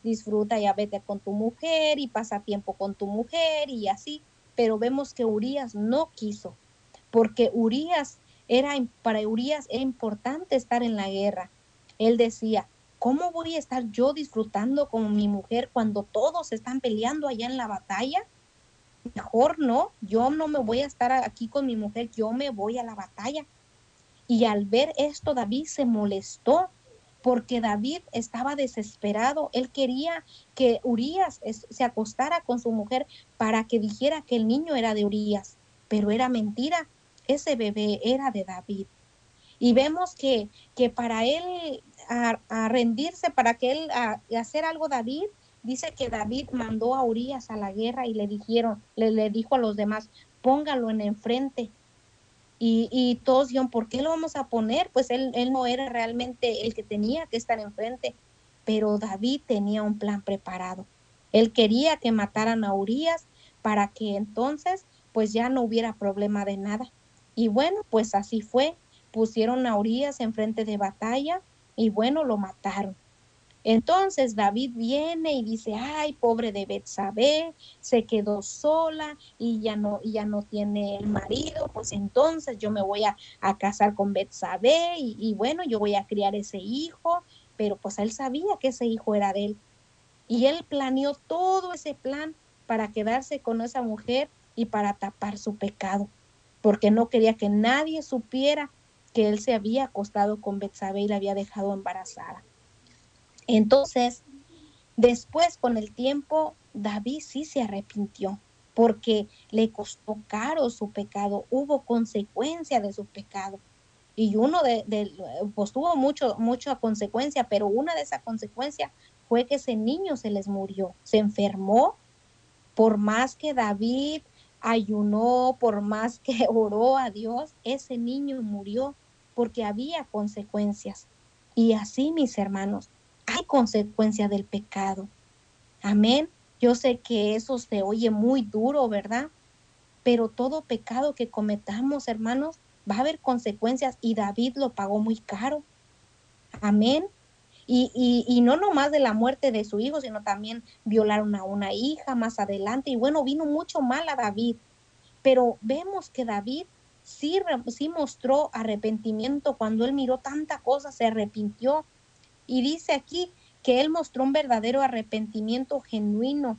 disfruta, ya vete con tu mujer y pasa tiempo con tu mujer y así. Pero vemos que Urías no quiso, porque para Urías era importante estar en la guerra. Él decía, ¿cómo voy a estar yo disfrutando con mi mujer cuando todos están peleando allá en la batalla? Mejor no, yo no me voy a estar aquí con mi mujer, yo me voy a la batalla. Y al ver esto, David se molestó porque David estaba desesperado. Él quería que Urías se acostara con su mujer para que dijera que el niño era de Urías, pero era mentira. Ese bebé era de David. Y vemos que para él a rendirse, para que él a hacer algo David, dice que David mandó a Urías a la guerra y le dijo a los demás, póngalo en enfrente. Y todos dijeron, ¿por qué lo vamos a poner? Pues él no era realmente el que tenía que estar enfrente, pero David tenía un plan preparado. Él quería que mataran a Urías para que entonces pues ya no hubiera problema de nada. Y bueno, pues así fue. Pusieron a Urías enfrente de batalla y bueno, lo mataron. Entonces David viene y dice, ay, pobre de Betsabé, se quedó sola y ya no tiene el marido, pues entonces yo me voy a casar con Betsabé y bueno, yo voy a criar ese hijo, pero pues él sabía que ese hijo era de él. Y él planeó todo ese plan para quedarse con esa mujer y para tapar su pecado, porque no quería que nadie supiera que él se había acostado con Betsabé y la había dejado embarazada. Entonces, después, con el tiempo, David sí se arrepintió porque le costó caro su pecado, hubo consecuencia de su pecado. Y pues tuvo mucha consecuencia, pero una de esas consecuencias fue que ese niño se les murió, se enfermó, por más que David ayunó, por más que oró a Dios, ese niño murió porque había consecuencias. Y así, mis hermanos, hay consecuencia del pecado. Amén. Yo sé que eso se oye muy duro, ¿verdad? Pero todo pecado que cometamos, hermanos, va a haber consecuencias y David lo pagó muy caro. Amén. Y no nomás de la muerte de su hijo, sino también violaron a una hija más adelante. Y bueno, vino mucho mal a David. Pero vemos que David sí mostró arrepentimiento cuando él miró tanta cosa, se arrepintió. Y dice aquí que él mostró un verdadero arrepentimiento genuino.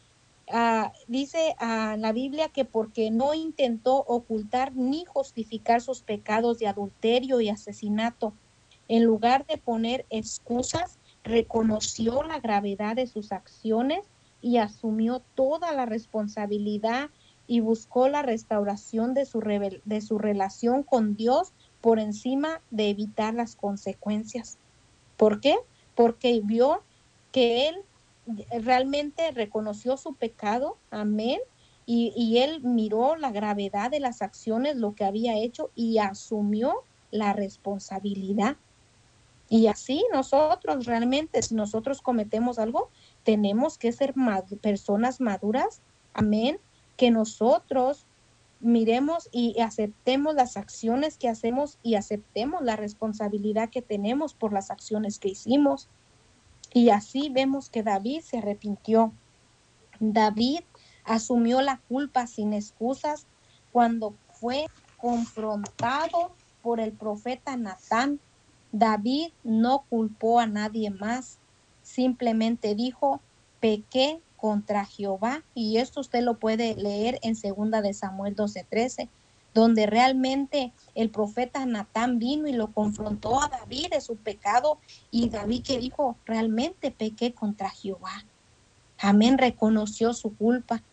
Dice la Biblia que porque no intentó ocultar ni justificar sus pecados de adulterio y asesinato, en lugar de poner excusas, reconoció la gravedad de sus acciones y asumió toda la responsabilidad y buscó la restauración de su relación con Dios por encima de evitar las consecuencias. ¿Por qué? Porque vio que él realmente reconoció su pecado, amén, y él miró la gravedad de las acciones, lo que había hecho y asumió la responsabilidad. Y así nosotros realmente, si nosotros cometemos algo, tenemos que ser personas maduras, amén, que nosotros miremos y aceptemos las acciones que hacemos y aceptemos la responsabilidad que tenemos por las acciones que hicimos. Y así vemos que David se arrepintió. David asumió la culpa sin excusas cuando fue confrontado por el profeta Natán. David no culpó a nadie más, simplemente dijo, pequé contra Jehová, y esto usted lo puede leer en 2 de Samuel 12:13, donde realmente el profeta Natán vino y lo confrontó a David de su pecado, y David que dijo, realmente pequé contra Jehová. Amén, reconoció su culpa.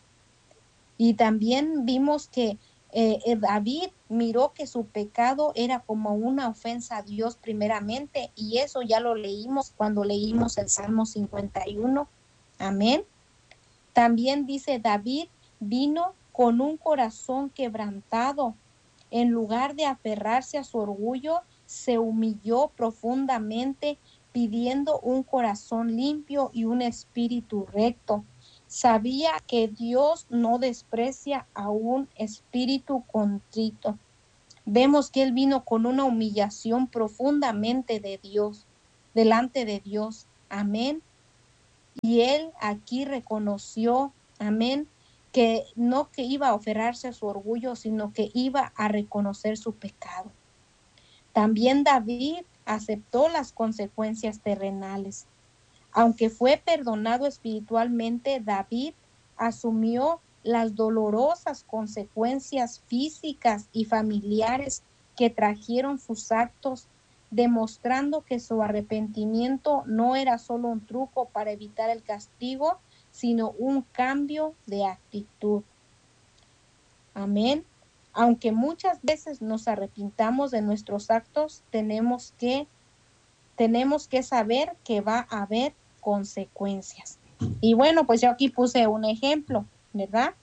Y también vimos que David miró que su pecado era como una ofensa a Dios primeramente, y eso ya lo leímos cuando leímos el Salmo 51. Amén. También dice David, vino con un corazón quebrantado. En lugar de aferrarse a su orgullo, se humilló profundamente, pidiendo un corazón limpio y un espíritu recto. Sabía que Dios no desprecia a un espíritu contrito. Vemos que él vino con una humillación profundamente de Dios, delante de Dios. Amén. Y él aquí reconoció, amén, que no que iba a aferrarse a su orgullo, sino que iba a reconocer su pecado. También David aceptó las consecuencias terrenales. Aunque fue perdonado espiritualmente, David asumió las dolorosas consecuencias físicas y familiares que trajeron sus actos, demostrando que su arrepentimiento no era solo un truco para evitar el castigo, sino un cambio de actitud. Amén. Aunque muchas veces nos arrepintamos de nuestros actos, tenemos que saber que va a haber consecuencias. Y bueno, pues yo aquí puse un ejemplo, ¿verdad?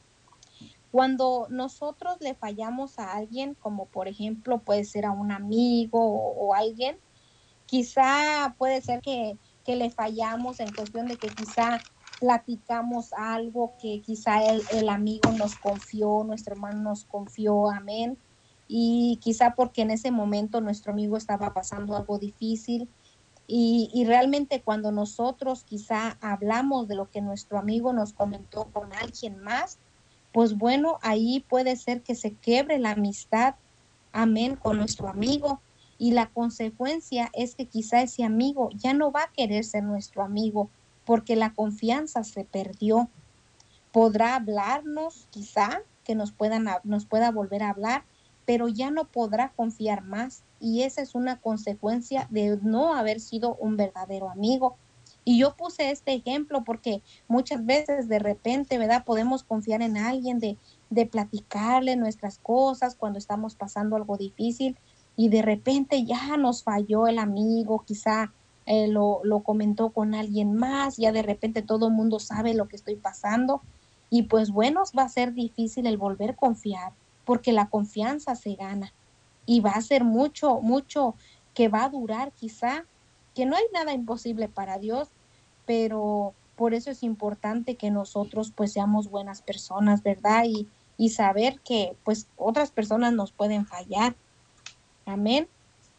Cuando nosotros le fallamos a alguien, como por ejemplo puede ser a un amigo o alguien, quizá puede ser que le fallamos en cuestión de que quizá platicamos algo que quizá el amigo nos confió, nuestro hermano nos confió, amén. Y quizá porque en ese momento nuestro amigo estaba pasando algo difícil y realmente cuando nosotros quizá hablamos de lo que nuestro amigo nos comentó con alguien más, pues bueno, ahí puede ser que se quiebre la amistad, amén, con nuestro amigo. Y la consecuencia es que quizá ese amigo ya no va a querer ser nuestro amigo porque la confianza se perdió. Podrá hablarnos, quizá, que nos pueda volver a hablar, pero ya no podrá confiar más. Y esa es una consecuencia de no haber sido un verdadero amigo. Y yo puse este ejemplo porque muchas veces de repente, ¿verdad? Podemos confiar en alguien de platicarle nuestras cosas cuando estamos pasando algo difícil y de repente ya nos falló el amigo, quizá lo comentó con alguien más, ya de repente todo el mundo sabe lo que estoy pasando y pues bueno, va a ser difícil el volver a confiar, porque la confianza se gana y va a ser mucho, mucho que va a durar quizá, que no hay nada imposible para Dios, pero por eso es importante que nosotros pues seamos buenas personas, ¿verdad? Y saber que pues otras personas nos pueden fallar. Amén.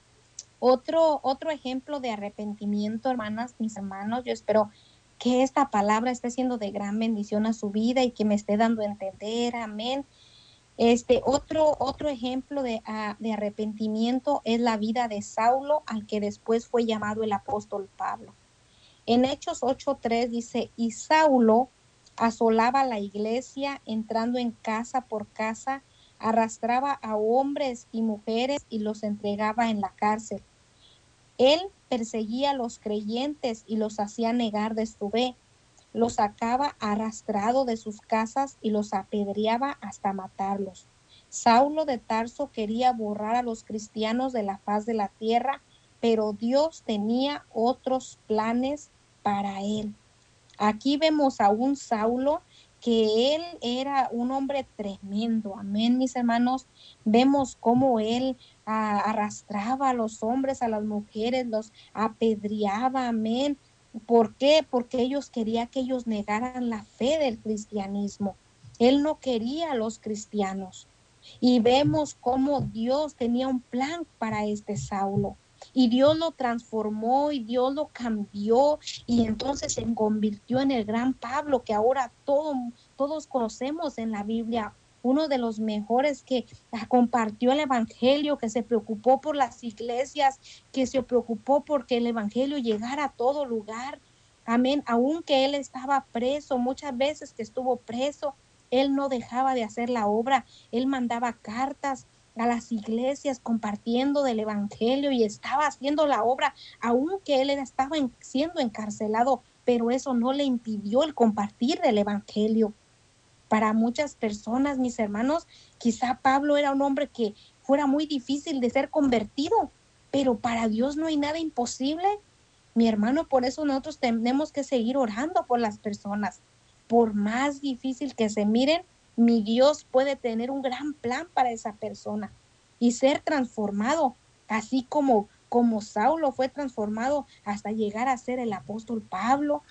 Otro ejemplo de arrepentimiento, hermanas, mis hermanos, yo espero que esta palabra esté siendo de gran bendición a su vida y que me esté dando a entender, amén. Otro ejemplo de arrepentimiento es la vida de Saulo, al que después fue llamado el apóstol Pablo. En Hechos 8:3 dice, y Saulo asolaba la iglesia, entrando en casa por casa, arrastraba a hombres y mujeres y los entregaba en la cárcel. Él perseguía a los creyentes y los hacía negar de su fe. Los sacaba arrastrado de sus casas y los apedreaba hasta matarlos. Saulo de Tarso quería borrar a los cristianos de la faz de la tierra, pero Dios tenía otros planes para él. Aquí vemos a un Saulo que él era un hombre tremendo, amén, mis hermanos. Vemos cómo él arrastraba a los hombres, a las mujeres, los apedreaba, amén. ¿Por qué? Porque ellos querían que ellos negaran la fe del cristianismo. Él no quería a los cristianos. Y vemos cómo Dios tenía un plan para este Saulo. Y Dios lo transformó y Dios lo cambió y entonces se convirtió en el gran Pablo que ahora todos conocemos en la Biblia, uno de los mejores que compartió el evangelio, que se preocupó por las iglesias, que se preocupó porque el evangelio llegara a todo lugar. Amén, aunque él estaba preso, muchas veces que estuvo preso, él no dejaba de hacer la obra, él mandaba cartas a las iglesias compartiendo del evangelio y estaba haciendo la obra aunque él estaba siendo encarcelado, pero eso no le impidió el compartir del evangelio. Para muchas personas, mis hermanos, quizá Pablo era un hombre que fuera muy difícil de ser convertido, pero para Dios no hay nada imposible. Mi hermano, por eso nosotros tenemos que seguir orando por las personas. Por más difícil que se miren, mi Dios puede tener un gran plan para esa persona y ser transformado, así como Saulo fue transformado hasta llegar a ser el apóstol Pablo.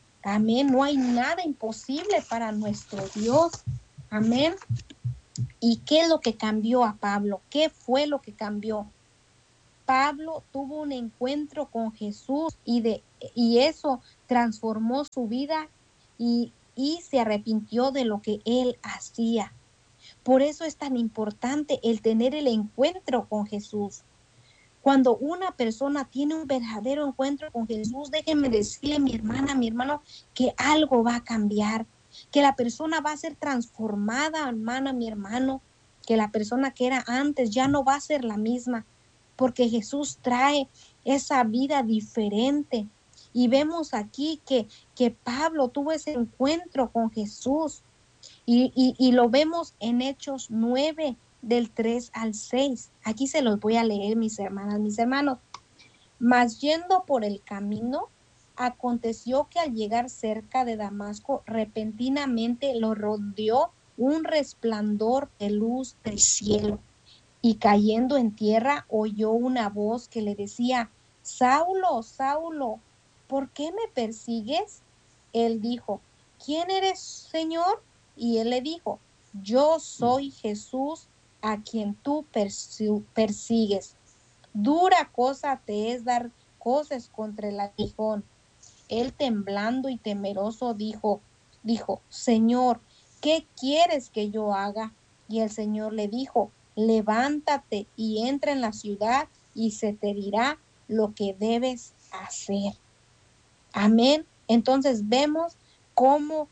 Amén. No hay nada imposible para nuestro Dios. Amén. ¿Y qué es lo que cambió a Pablo? ¿Qué fue lo que cambió? Pablo tuvo un encuentro con Jesús y eso transformó su vida y se arrepintió de lo que él hacía. Por eso es tan importante el tener el encuentro con Jesús. Cuando una persona tiene un verdadero encuentro con Jesús, déjenme decirle, mi hermana, mi hermano, que algo va a cambiar, que la persona va a ser transformada, hermana, mi hermano, que la persona que era antes ya no va a ser la misma, porque Jesús trae esa vida diferente. Y vemos aquí que Pablo tuvo ese encuentro con Jesús y lo vemos en Hechos 9 del 3 al 6. Aquí se los voy a leer, mis hermanas, mis hermanos. Mas yendo por el camino, aconteció que al llegar cerca de Damasco, repentinamente lo rodeó un resplandor de luz del cielo. Y cayendo en tierra, oyó una voz que le decía: Saulo, Saulo, ¿por qué me persigues? Él dijo: ¿quién eres, Señor? Y él le dijo: yo soy Jesús, a quien tú persigues. Dura cosa te es dar cosas contra el aguijón. Él, temblando y temeroso, dijo: Señor, ¿qué quieres que yo haga? Y el Señor le dijo: levántate y entra en la ciudad y se te dirá lo que debes hacer. Amén. Entonces vemos cómo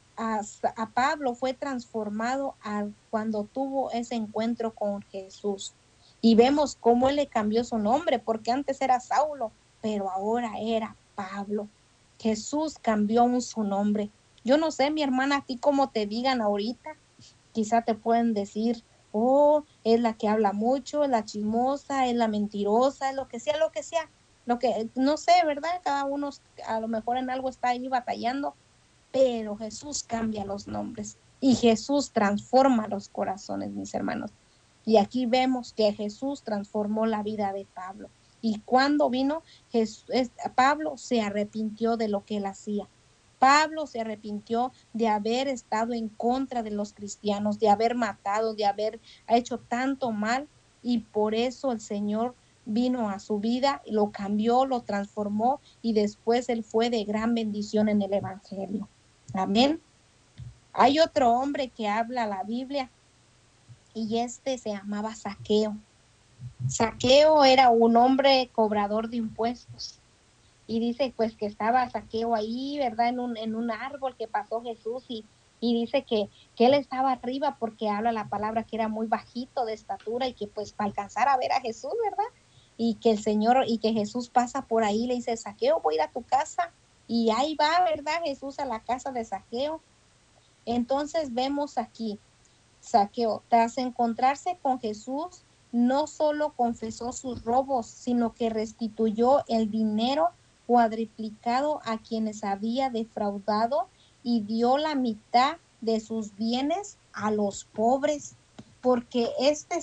a Pablo fue transformado cuando tuvo ese encuentro con Jesús. Y vemos cómo él le cambió su nombre, porque antes era Saulo, pero ahora era Pablo. Jesús cambió aún su nombre. Yo no sé, mi hermana, a ti cómo te digan ahorita, quizá te pueden decir: oh, es la que habla mucho, es la chismosa, es la mentirosa, es lo que sea, lo que, no sé, ¿verdad? Cada uno a lo mejor en algo está ahí batallando, pero Jesús cambia los nombres y Jesús transforma los corazones, mis hermanos. Y aquí vemos que Jesús transformó la vida de Pablo. Y cuando vino, Pablo se arrepintió de lo que él hacía. Pablo se arrepintió de haber estado en contra de los cristianos, de haber matado, de haber hecho tanto mal, y por eso el Señor vino a su vida, lo cambió, lo transformó, y después él fue de gran bendición en el Evangelio. Amén. Hay otro hombre que habla la Biblia y este se llamaba Zaqueo. Zaqueo era un hombre cobrador de impuestos. Y dice pues que estaba Zaqueo ahí, ¿verdad? En un árbol que pasó Jesús y dice que él estaba arriba porque habla la palabra que era muy bajito de estatura y que pues para alcanzar a ver a Jesús, ¿verdad? Y que el Señor y que Jesús pasa por ahí y le dice: Zaqueo, voy a ir a tu casa. Y ahí va, ¿verdad? Jesús a la casa de Zaqueo. Entonces vemos aquí, Zaqueo, tras encontrarse con Jesús, no solo confesó sus robos, sino que restituyó el dinero cuadriplicado a quienes había defraudado y dio la mitad de sus bienes a los pobres, porque este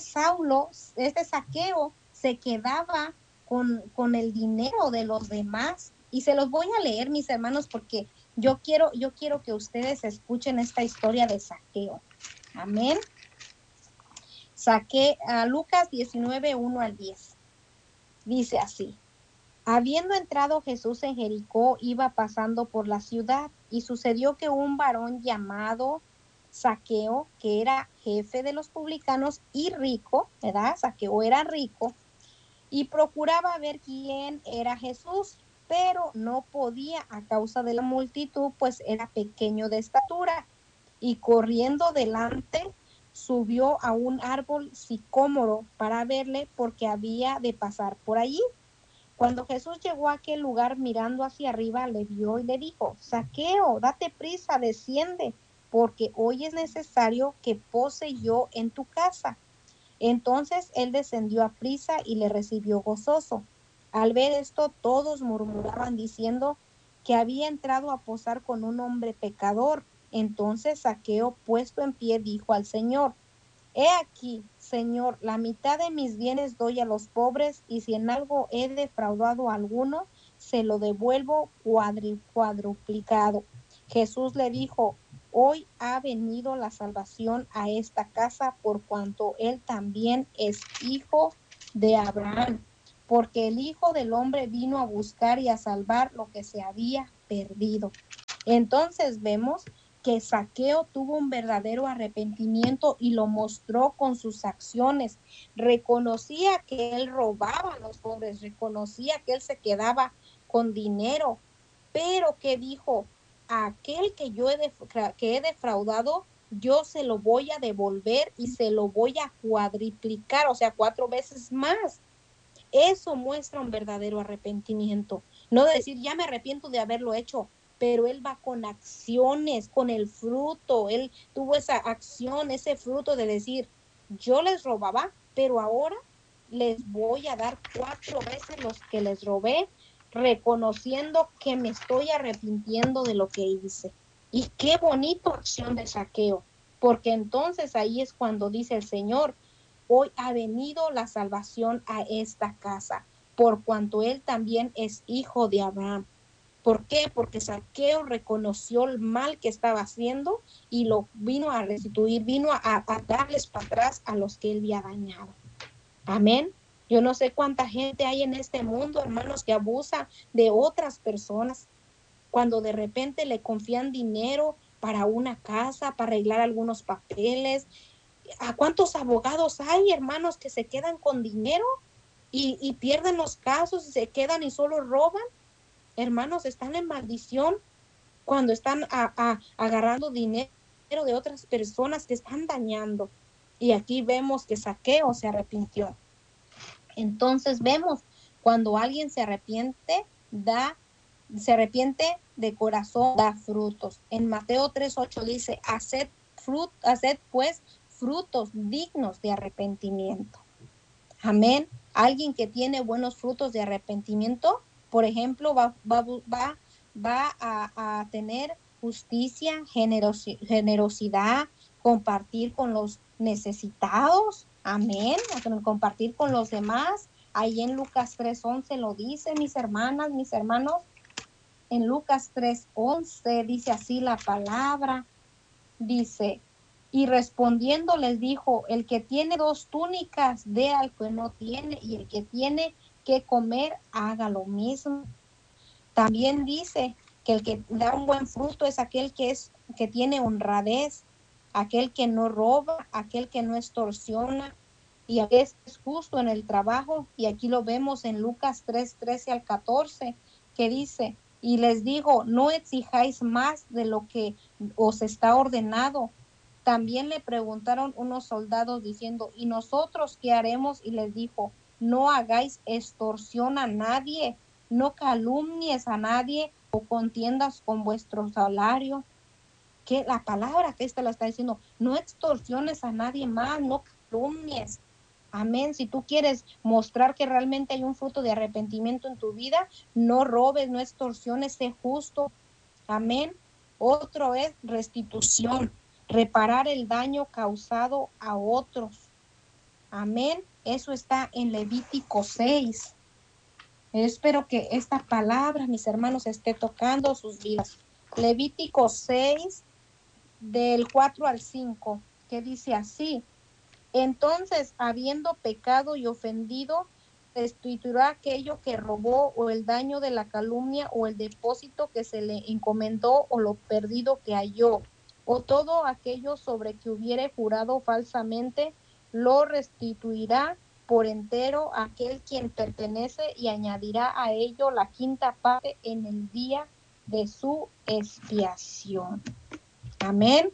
Zaqueo, se quedaba con el dinero de los demás. Y se los voy a leer, mis hermanos, porque yo quiero que ustedes escuchen esta historia de Zaqueo. Amén. Saqué a Lucas 19, 1 al 10. Dice así: habiendo entrado Jesús en Jericó, iba pasando por la ciudad, y sucedió que un varón llamado Zaqueo, que era jefe de los publicanos y rico, ¿verdad? Zaqueo era rico, y procuraba ver quién era Jesús, pero no podía a causa de la multitud, pues era pequeño de estatura. Y corriendo delante, subió a un árbol sicómoro para verle, porque había de pasar por allí. Cuando Jesús llegó a aquel lugar, mirando hacia arriba, le vio y le dijo: Zaqueo, date prisa, desciende, porque hoy es necesario que pose yo en tu casa. Entonces él descendió a prisa y le recibió gozoso. Al ver esto, todos murmuraban diciendo que había entrado a posar con un hombre pecador. Entonces Zaqueo, puesto en pie, dijo al Señor: he aquí, Señor, la mitad de mis bienes doy a los pobres, y si en algo he defraudado a alguno, se lo devuelvo cuadruplicado. Jesús le dijo: hoy ha venido la salvación a esta casa, por cuanto él también es hijo de Abraham, porque el Hijo del Hombre vino a buscar y a salvar lo que se había perdido. Entonces vemos que Zaqueo tuvo un verdadero arrepentimiento y lo mostró con sus acciones. Reconocía que él robaba a los pobres, reconocía que él se quedaba con dinero, pero que dijo, a aquel que yo he defraudado, yo se lo voy a devolver y se lo voy a cuadriplicar, o sea, 4 veces más. Eso muestra un verdadero arrepentimiento. No decir, ya me arrepiento de haberlo hecho, pero él va con acciones, con el fruto. Él tuvo esa acción, ese fruto de decir, yo les robaba, pero ahora les voy a dar 4 veces los que les robé, reconociendo que me estoy arrepintiendo de lo que hice. Y qué bonita acción de Zaqueo, porque entonces ahí es cuando dice el Señor, hoy ha venido la salvación a esta casa, por cuanto él también es hijo de Abraham. ¿Por qué? Porque Zaqueo reconoció el mal que estaba haciendo y lo vino a restituir, vino a darles para atrás a los que él había dañado. Amén. Yo no sé cuánta gente hay en este mundo, hermanos, que abusa de otras personas cuando de repente le confían dinero para una casa, para arreglar algunos papeles. ¿A cuántos abogados hay, hermanos, que se quedan con dinero y pierden los casos y se quedan y solo roban? Hermanos, están en maldición cuando están agarrando dinero de otras personas que están dañando. Y aquí vemos que Zaqueo se arrepintió. Entonces vemos cuando alguien se arrepiente de corazón, da frutos. En Mateo 3:8 dice, haced pues frutos dignos de arrepentimiento. Amén. Alguien que tiene buenos frutos de arrepentimiento, por ejemplo, va a tener justicia, generosidad, compartir con los necesitados. Amén. Compartir con los demás. Ahí en Lucas 3:11 lo dice, mis hermanas, mis hermanos. En Lucas 3:11 dice así la palabra. Dice, y respondiendo les dijo, el que tiene 2 túnicas, dé al que no tiene, y el que tiene que comer, haga lo mismo. También dice que el que da un buen fruto es aquel que tiene honradez, aquel que no roba, aquel que no extorsiona, y es justo en el trabajo. Y aquí lo vemos en Lucas 3:13 al 14, que dice, y les digo, no exijáis más de lo que os está ordenado. También le preguntaron unos soldados diciendo, ¿y nosotros qué haremos? Y les dijo, no hagáis extorsión a nadie, no calumnies a nadie o contiendas con vuestro salario. Que la palabra que esta la está diciendo, no extorsiones a nadie más, no calumnies. Amén. Si tú quieres mostrar que realmente hay un fruto de arrepentimiento en tu vida, no robes, no extorsiones, sé justo. Amén. Otro es restitución, reparar el daño causado a otros. Amén. Eso está en Levítico 6. Espero que esta palabra, mis hermanos, esté tocando sus vidas. Levítico 6, del 4 al 5, que dice así: entonces, habiendo pecado y ofendido, restituirá aquello que robó, o el daño de la calumnia, o el depósito que se le encomendó, o lo perdido que halló, o todo aquello sobre que hubiere jurado falsamente, lo restituirá por entero aquel quien pertenece, y añadirá a ello la 5ª parte en el día de su expiación. Amén.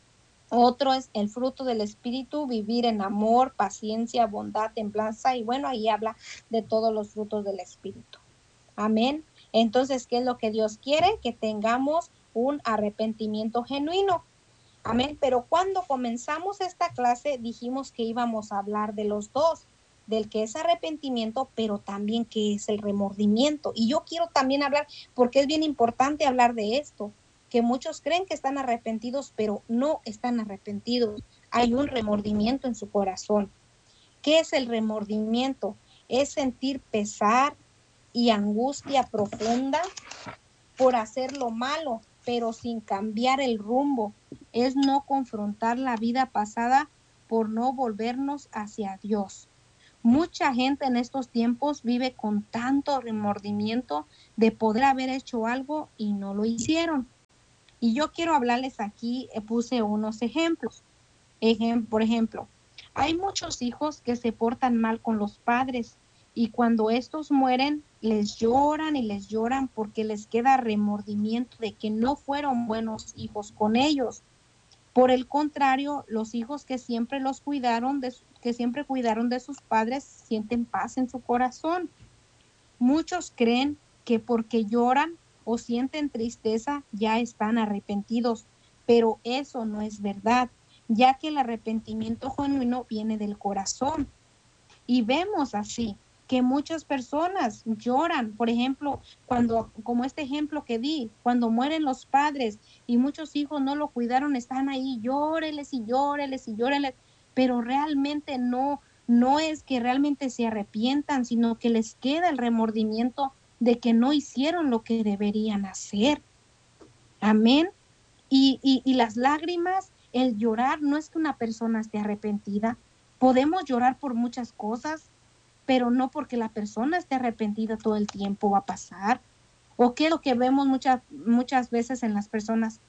Otro es el fruto del Espíritu, vivir en amor, paciencia, bondad, templanza, y bueno, ahí habla de todos los frutos del Espíritu. Amén. Entonces, ¿qué es lo que Dios quiere? Que tengamos un arrepentimiento genuino. Amén. Pero cuando comenzamos esta clase dijimos que íbamos a hablar de los dos, del que es arrepentimiento, pero también que es el remordimiento. Y yo quiero también hablar, porque es bien importante hablar de esto, que muchos creen que están arrepentidos, pero no están arrepentidos. Hay un remordimiento en su corazón. ¿Qué es el remordimiento? Es sentir pesar y angustia profunda por hacer lo malo, pero sin cambiar el rumbo. Es no confrontar la vida pasada por no volvernos hacia Dios. Mucha gente en estos tiempos vive con tanto remordimiento de poder haber hecho algo y no lo hicieron. Y yo quiero hablarles aquí, puse unos ejemplos. Por ejemplo, hay muchos hijos que se portan mal con los padres y cuando estos mueren les lloran y les lloran porque les queda remordimiento de que no fueron buenos hijos con ellos. Por el contrario, los hijos que siempre los cuidaron, que siempre cuidaron de sus padres, sienten paz en su corazón. Muchos creen que porque lloran o sienten tristeza ya están arrepentidos, pero eso no es verdad, ya que el arrepentimiento genuino viene del corazón. Y vemos así que muchas personas lloran, por ejemplo, como este ejemplo que di, cuando mueren los padres y muchos hijos no lo cuidaron, están ahí, llóreles y llóreles y llóreles, pero realmente no es que realmente se arrepientan, sino que les queda el remordimiento de que no hicieron lo que deberían hacer. Amén. Y las lágrimas, el llorar, no es que una persona esté arrepentida. Podemos llorar por muchas cosas, pero no porque la persona esté arrepentida todo el tiempo va a pasar. ¿O qué es lo que vemos muchas veces en las personas?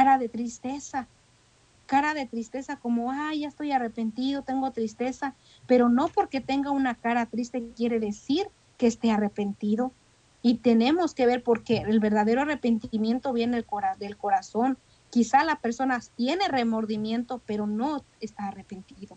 Cara de tristeza como, ay, ya estoy arrepentido, tengo tristeza, pero no porque tenga una cara triste quiere decir que esté arrepentido. Y tenemos que ver porque el verdadero arrepentimiento viene del corazón. Quizá la persona tiene remordimiento, pero no está arrepentido.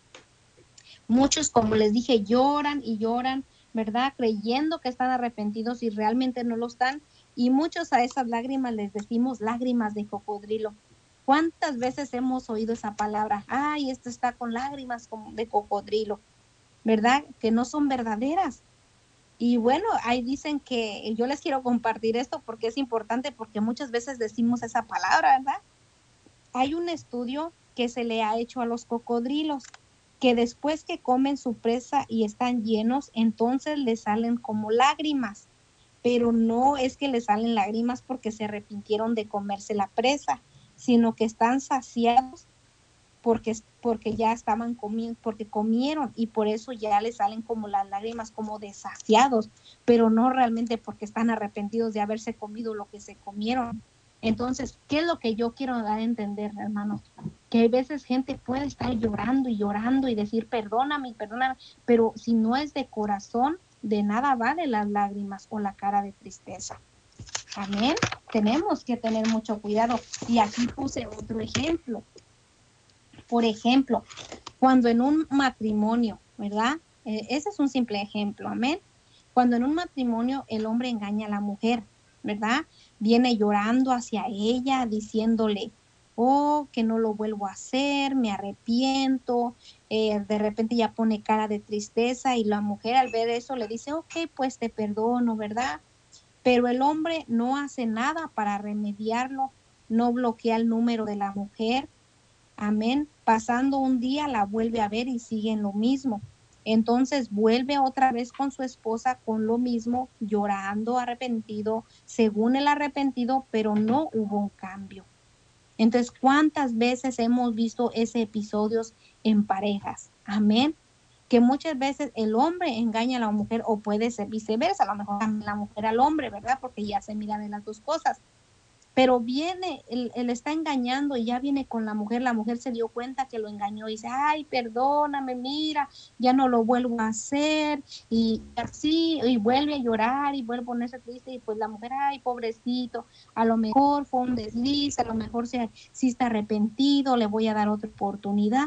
Muchos, como les dije, lloran y lloran, ¿verdad? Creyendo que están arrepentidos y realmente no lo están. Y muchos a esas lágrimas les decimos lágrimas de cocodrilo. ¿Cuántas veces hemos oído esa palabra? Ay, esto está con lágrimas de cocodrilo, ¿verdad? Que no son verdaderas. Y bueno, ahí dicen que yo les quiero compartir esto porque es importante, porque muchas veces decimos esa palabra, ¿verdad? Hay un estudio que se le ha hecho a los cocodrilos que después que comen su presa y están llenos, entonces les salen como lágrimas, pero no es que les salen lágrimas porque se arrepintieron de comerse la presa, sino que están saciados porque ya estaban comiendo, porque comieron y por eso ya les salen como las lágrimas, como de saciados, pero no realmente porque están arrepentidos de haberse comido lo que se comieron. Entonces, ¿qué es lo que yo quiero dar a entender, hermanos? Que hay veces gente puede estar llorando y llorando y decir, perdóname, perdóname, pero si no es de corazón, de nada vale las lágrimas o la cara de tristeza. Amén. Tenemos que tener mucho cuidado. Y aquí puse otro ejemplo. Por ejemplo, cuando en un matrimonio, ¿verdad? Ese es un simple ejemplo, amén. Cuando en un matrimonio el hombre engaña a la mujer, ¿verdad? Viene llorando hacia ella, diciéndole, oh, que no lo vuelvo a hacer, me arrepiento, de repente ya pone cara de tristeza y la mujer al ver eso le dice, ok, pues te perdono, ¿verdad? Pero el hombre no hace nada para remediarlo, no bloquea el número de la mujer. Amén. Pasando un día la vuelve a ver y sigue en lo mismo. Entonces vuelve otra vez con su esposa con lo mismo, llorando, arrepentido, según el arrepentido, pero no hubo un cambio. Entonces, ¿cuántas veces hemos visto ese episodios en parejas? Amén. Que muchas veces el hombre engaña a la mujer o puede ser viceversa, a lo mejor también la mujer al hombre, ¿verdad? Porque ya se miran en las dos cosas. Pero viene, él está engañando y ya viene con la mujer se dio cuenta que lo engañó y dice, ay, perdóname, mira, ya no lo vuelvo a hacer, y así, y vuelve a llorar y vuelve a ponerse triste, y pues la mujer, ay, pobrecito, a lo mejor fue un desliz, a lo mejor sí está arrepentido, le voy a dar otra oportunidad.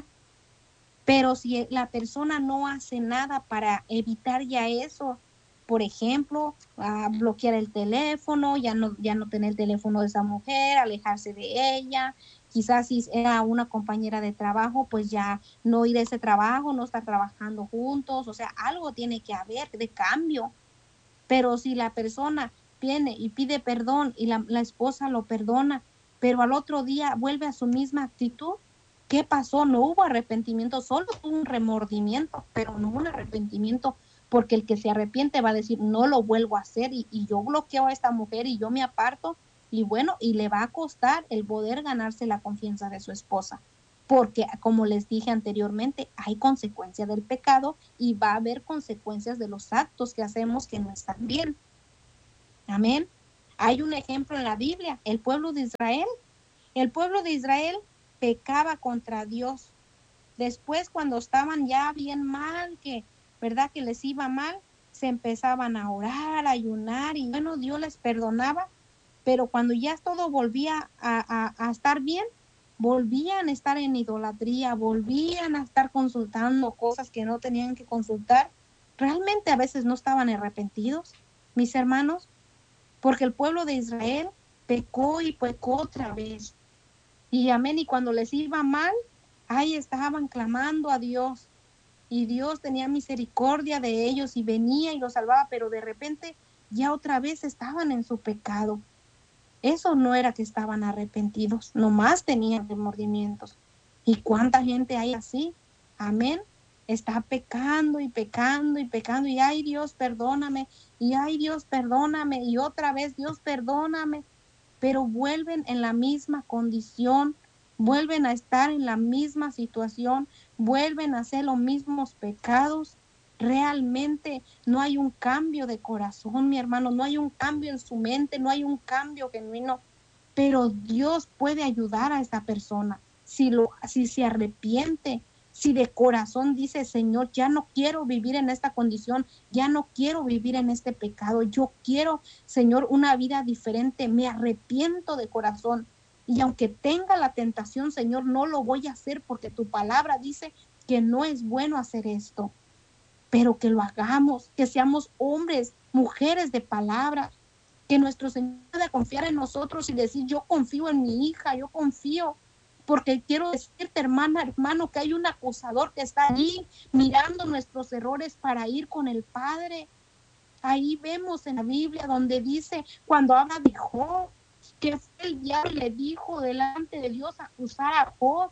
Pero si la persona no hace nada para evitar ya eso, por ejemplo, bloquear el teléfono, ya no tener el teléfono de esa mujer, alejarse de ella, quizás si era una compañera de trabajo, pues ya no ir a ese trabajo, no estar trabajando juntos, o sea, algo tiene que haber de cambio. Pero si la persona viene y pide perdón y la esposa lo perdona, pero al otro día vuelve a su misma actitud, ¿qué pasó? No hubo arrepentimiento, solo hubo un remordimiento, pero no hubo un arrepentimiento, porque el que se arrepiente va a decir, no lo vuelvo a hacer y yo bloqueo a esta mujer y yo me aparto y bueno, y le va a costar el poder ganarse la confianza de su esposa. porque como les dije anteriormente, hay consecuencia del pecado y va a haber consecuencias de los actos que hacemos que no están bien. Amén. Hay un ejemplo en la Biblia, el pueblo de Israel. El pueblo de Israel pecaba contra Dios. Después, cuando estaban ya bien mal, ¿verdad? Que les iba mal, se empezaban a orar, a ayunar y bueno, Dios les perdonaba, pero cuando ya todo volvía a estar bien, volvían a estar en idolatría, volvían a estar consultando cosas que no tenían que consultar. Realmente a veces no estaban arrepentidos, mis hermanos, porque el pueblo de Israel pecó y pecó otra vez. Y amén, y cuando les iba mal, ahí estaban clamando a Dios. Y Dios tenía misericordia de ellos y venía y los salvaba, pero de repente ya otra vez estaban en su pecado. Eso no era que estaban arrepentidos, nomás tenían remordimientos. ¿Y cuánta gente hay así? Amén. Está pecando y pecando y pecando y ay Dios perdóname y ay Dios perdóname y otra vez Dios perdóname, pero vuelven en la misma condición, vuelven a estar en la misma situación, vuelven a hacer los mismos pecados. Realmente no hay un cambio de corazón, mi hermano, no hay un cambio en su mente, no hay un cambio genuino, pero Dios puede ayudar a esa persona si se arrepiente, si de corazón dice, Señor, ya no quiero vivir en esta condición, ya no quiero vivir en este pecado, yo quiero, Señor, una vida diferente, me arrepiento de corazón. Y aunque tenga la tentación, Señor, no lo voy a hacer porque tu palabra dice que no es bueno hacer esto, pero que lo hagamos, que seamos hombres, mujeres de palabra, que nuestro Señor pueda confiar en nosotros y decir, yo confío en mi hija, yo confío, porque quiero decirte, hermana, hermano, que hay un acusador que está allí mirando nuestros errores para ir con el Padre. Ahí vemos en la Biblia donde dice, cuando habla de Job, que fue el diablo le dijo delante de Dios acusar a Job,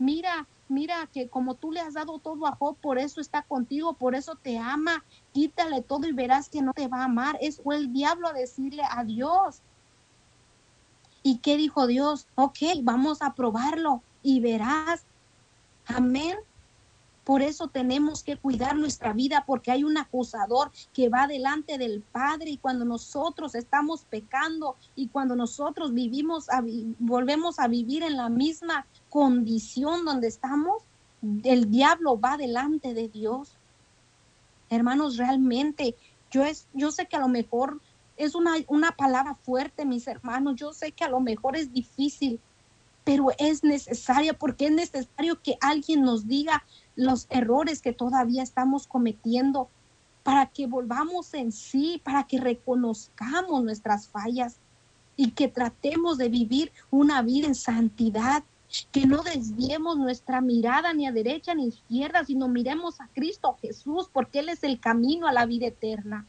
mira que como tú le has dado todo a Job, por eso está contigo, por eso te ama, quítale todo y verás que no te va a amar. Fue el diablo a decirle a Dios. ¿Y qué dijo Dios? Ok, vamos a probarlo y verás. Amén. Por eso tenemos que cuidar nuestra vida, porque hay un acusador que va delante del Padre y cuando nosotros estamos pecando y cuando nosotros volvemos a vivir en la misma condición donde estamos, el diablo va delante de Dios. Hermanos, realmente, yo sé que a lo mejor es una palabra fuerte, mis hermanos, yo sé que a lo mejor es difícil, pero es necesaria porque es necesario que alguien nos diga los errores que todavía estamos cometiendo para que volvamos en sí, para que reconozcamos nuestras fallas y que tratemos de vivir una vida en santidad, que no desviemos nuestra mirada ni a derecha ni a izquierda, sino miremos a Cristo Jesús porque Él es el camino a la vida eterna.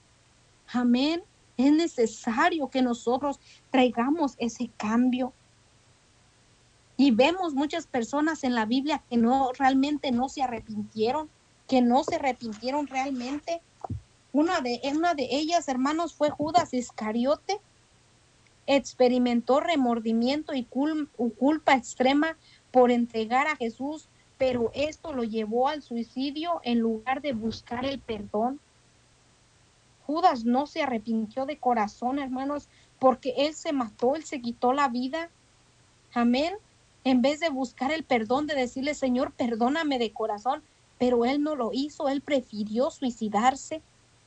Amén. Es necesario que nosotros traigamos ese cambio. Y vemos muchas personas en la Biblia que realmente no se arrepintieron, que no se arrepintieron realmente. Una de ellas, hermanos, fue Judas Iscariote. Experimentó remordimiento y culpa extrema por entregar a Jesús, pero esto lo llevó al suicidio en lugar de buscar el perdón. Judas no se arrepintió de corazón, hermanos, porque él se mató, él se quitó la vida. Amén. En vez de buscar el perdón, de decirle, Señor, perdóname de corazón, pero él no lo hizo, él prefirió suicidarse.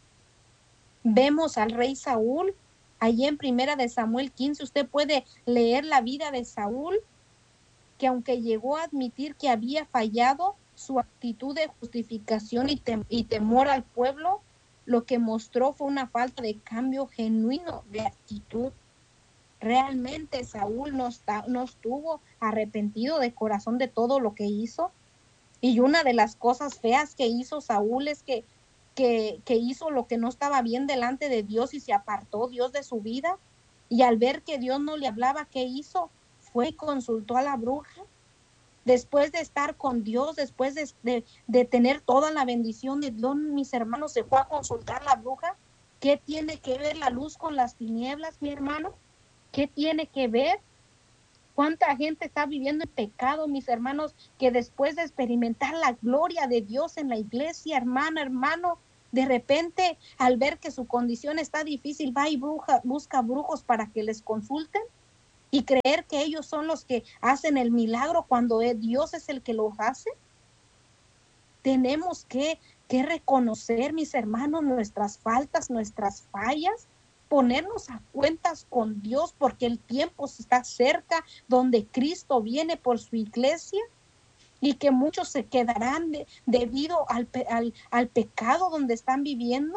Vemos al rey Saúl, allí en Primera de Samuel 15, usted puede leer la vida de Saúl, que aunque llegó a admitir que había fallado, su actitud de justificación y temor al pueblo, lo que mostró fue una falta de cambio genuino de actitud. Realmente Saúl no estuvo arrepentido de corazón de todo lo que hizo. Y una de las cosas feas que hizo Saúl es que hizo lo que no estaba bien delante de Dios y se apartó Dios de su vida. Y al ver que Dios no le hablaba, ¿qué hizo? Fue y consultó a la bruja. Después de estar con Dios, después de tener toda la bendición de Dios, mis hermanos, se fue a consultar a la bruja. ¿Qué tiene que ver la luz con las tinieblas, mi hermano? ¿Qué tiene que ver? ¿Cuánta gente está viviendo en pecado, mis hermanos, que después de experimentar la gloria de Dios en la iglesia, hermano, de repente, al ver que su condición está difícil, va y busca brujos para que les consulten y creer que ellos son los que hacen el milagro cuando Dios es el que los hace? Tenemos que reconocer, mis hermanos, nuestras faltas, nuestras fallas, ponernos a cuentas con Dios, porque el tiempo está cerca donde Cristo viene por su iglesia y que muchos se quedarán debido al pecado donde están viviendo.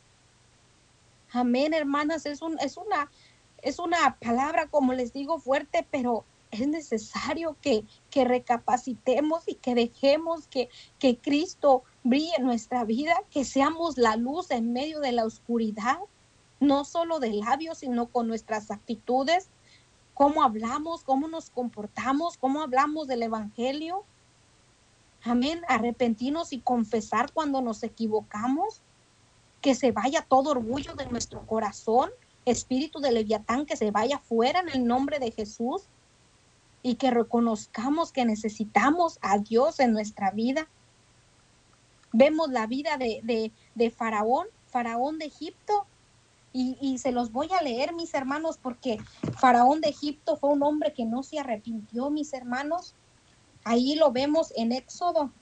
Amén, hermanas, es una palabra, como les digo, fuerte, pero es necesario que recapacitemos y que dejemos que Cristo brille en nuestra vida, que seamos la luz en medio de la oscuridad, no solo de labios, sino con nuestras actitudes, cómo hablamos, cómo nos comportamos, cómo hablamos del evangelio. Amén, arrepentirnos y confesar cuando nos equivocamos, que se vaya todo orgullo de nuestro corazón, espíritu de Leviatán, que se vaya fuera en el nombre de Jesús, y que reconozcamos que necesitamos a Dios en nuestra vida. Vemos la vida de Faraón de Egipto, y se los voy a leer, mis hermanos, porque Faraón de Egipto fue un hombre que no se arrepintió, mis hermanos. Ahí lo vemos en Éxodo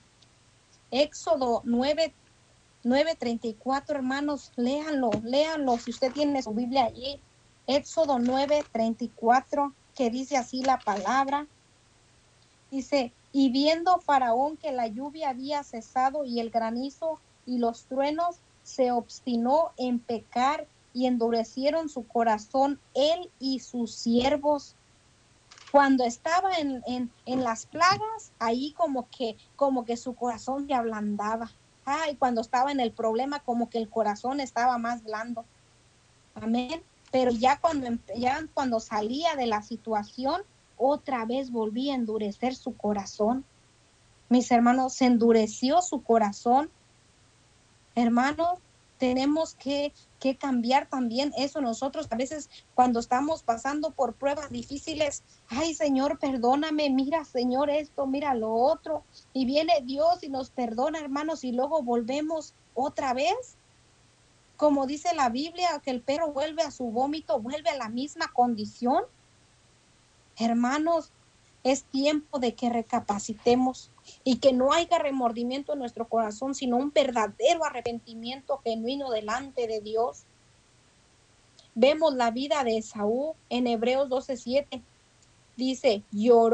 9:34, hermanos, léanlo, si usted tiene su Biblia allí. Éxodo 9:34, que dice así la palabra. Dice, y viendo Faraón que la lluvia había cesado y el granizo y los truenos, se obstinó en pecar y endurecieron su corazón él y sus siervos. Cuando estaba en las plagas, ahí como que su corazón se ablandaba. Y cuando estaba en el problema, como que el corazón estaba más blando. Amén. Pero ya cuando salía de la situación, otra vez volvía a endurecer su corazón. Mis hermanos, se endureció su corazón. Hermanos, tenemos que cambiar también eso nosotros. A veces cuando estamos pasando por pruebas difíciles, ay Señor, perdóname, mira Señor esto, mira lo otro, y viene Dios y nos perdona, hermanos, y luego volvemos otra vez. Como dice la Biblia, que el perro vuelve a su vómito, vuelve a la misma condición. Hermanos, es tiempo de que recapacitemos y que no haya remordimiento en nuestro corazón, sino un verdadero arrepentimiento genuino delante de Dios. Vemos la vida de Esaú en Hebreos 12:7. Dice,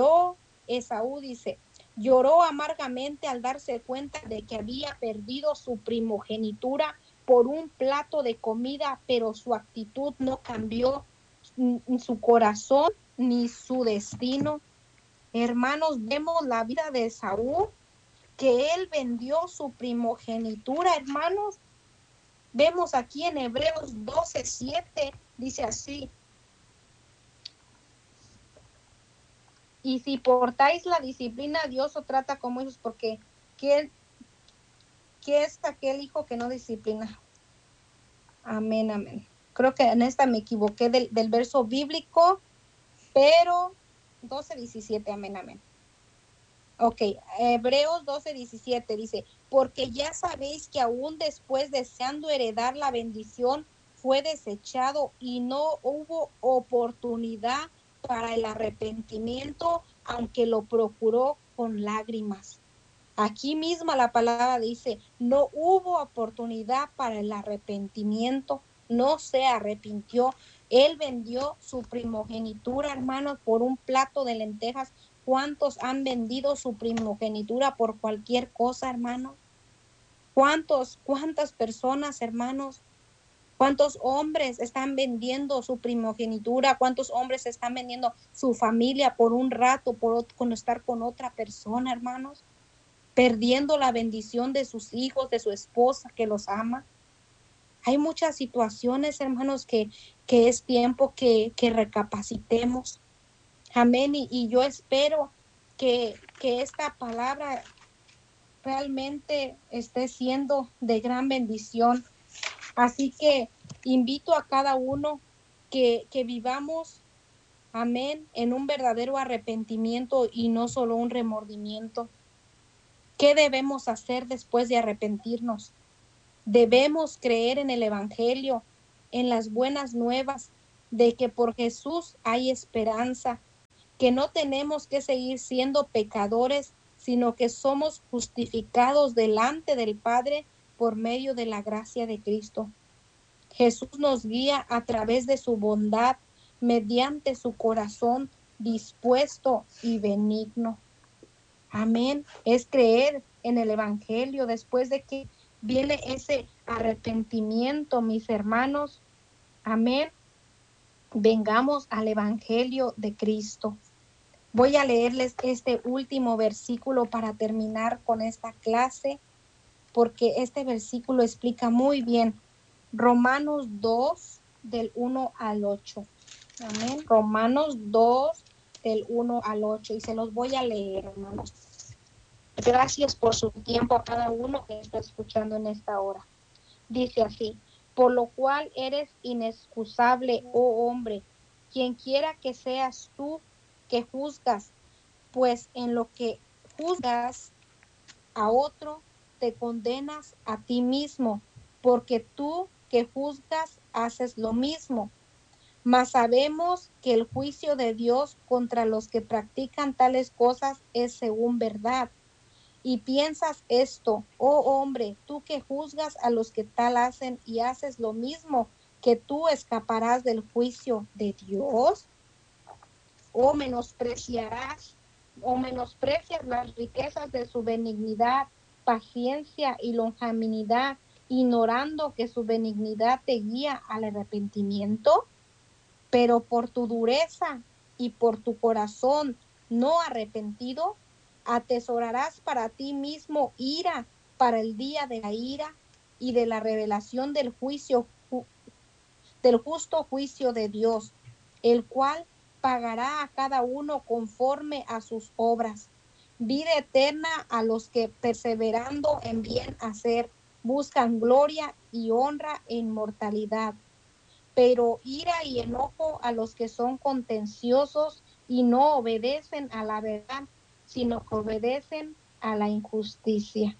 lloró amargamente al darse cuenta de que había perdido su primogenitura por un plato de comida, pero su actitud no cambió, su corazón ni su destino. Hermanos, vemos la vida de Saúl, que él vendió su primogenitura, hermanos. Vemos aquí en Hebreos 12:7, dice así, y si portáis la disciplina, Dios os trata como hijos, porque ¿qué es aquel hijo que no disciplina? Amén, amén. Creo que en esta me equivoqué del verso bíblico, pero 12:17, amén, amén. Ok, Hebreos 12:17 dice, porque ya sabéis que aún después deseando heredar la bendición, fue desechado y no hubo oportunidad para el arrepentimiento, aunque lo procuró con lágrimas. Aquí misma la palabra dice, no hubo oportunidad para el arrepentimiento, no se arrepintió. Él vendió su primogenitura, hermanos, por un plato de lentejas. ¿Cuántos han vendido su primogenitura por cualquier cosa, hermanos? ¿Cuántas personas, hermanos? ¿Cuántos hombres están vendiendo su primogenitura? ¿Cuántos hombres están vendiendo su familia por un rato, con estar con otra persona, hermanos? Perdiendo la bendición de sus hijos, de su esposa que los ama. Hay muchas situaciones, hermanos, que es tiempo que recapacitemos. Amén. Y yo espero que esta palabra realmente esté siendo de gran bendición. Así que invito a cada uno que vivamos amén, en un verdadero arrepentimiento y no solo un remordimiento. ¿Qué debemos hacer después de arrepentirnos? Debemos creer en el Evangelio, en las buenas nuevas de que por Jesús hay esperanza, que no tenemos que seguir siendo pecadores, sino que somos justificados delante del Padre por medio de la gracia de Cristo. Jesús nos guía a través de su bondad, mediante su corazón dispuesto y benigno. Amén. Es creer en el Evangelio después de que viene ese arrepentimiento, mis hermanos. Amén. Vengamos al Evangelio de Cristo. Voy a leerles este último versículo para terminar con esta clase, porque este versículo explica muy bien. Romanos 2, del 1 al 8. Amén. Romanos 2, del 1 al 8. Y se los voy a leer, hermanos. Gracias por su tiempo a cada uno que está escuchando en esta hora. Dice así: por lo cual eres inexcusable, oh hombre, quien quiera que seas tú que juzgas, pues en lo que juzgas a otro, te condenas a ti mismo, porque tú que juzgas haces lo mismo. Mas sabemos que el juicio de Dios contra los que practican tales cosas es según verdad. Y piensas esto, oh hombre, tú que juzgas a los que tal hacen y haces lo mismo, que tú escaparás del juicio de Dios, o menosprecias las riquezas de su benignidad, paciencia y longanimidad, ignorando que su benignidad te guía al arrepentimiento. Pero por tu dureza y por tu corazón no arrepentido, atesorarás para ti mismo ira para el día de la ira y de la revelación del justo juicio de Dios, el cual pagará a cada uno conforme a sus obras. Vida eterna a los que perseverando en bien hacer buscan gloria y honra e inmortalidad, pero ira y enojo a los que son contenciosos y no obedecen a la verdad, sino que obedecen a la injusticia.